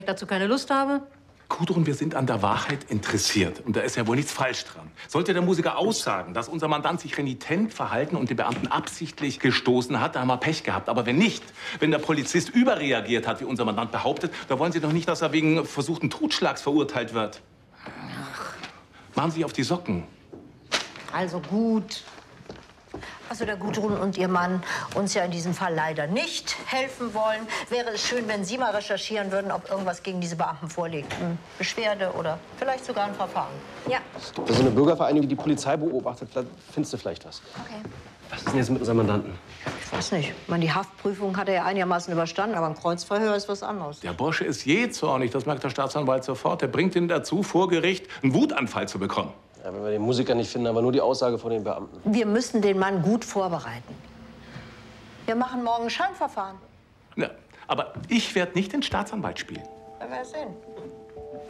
dazu keine Lust habe? Gudrun, wir sind an der Wahrheit interessiert. Und da ist ja wohl nichts falsch dran. Sollte der Musiker aussagen, dass unser Mandant sich renitent verhalten und den Beamten absichtlich gestoßen hat, da haben wir Pech gehabt. Aber wenn nicht, wenn der Polizist überreagiert hat, wie unser Mandant behauptet, da wollen Sie doch nicht, dass er wegen versuchten Totschlags verurteilt wird. Ach. Machen Sie sich auf die Socken. Also gut. Also da Gudrun und ihr Mann uns ja in diesem Fall leider nicht helfen wollen, wäre es schön, wenn Sie mal recherchieren würden, ob irgendwas gegen diese Beamten vorliegt. Beschwerde oder vielleicht sogar ein Verfahren. Ja. Es gibt ja so eine Bürgervereinigung, die die Polizei beobachtet. Da findest du vielleicht was. Okay. Was ist denn jetzt mit unserem Mandanten? Ich weiß nicht. Ich meine, die Haftprüfung hat er ja einigermaßen überstanden, aber ein Kreuzverhör ist was anderes. Der Bursche ist jähzornig, das merkt der Staatsanwalt sofort. Der bringt ihn dazu, vor Gericht einen Wutanfall zu bekommen. Ja, wenn wir den Musiker nicht finden, aber nur die Aussage von den Beamten. Wir müssen den Mann gut vorbereiten. Wir machen morgen ein Scheinverfahren. Ja, aber ich werde nicht den Staatsanwalt spielen. Werden wir sehen.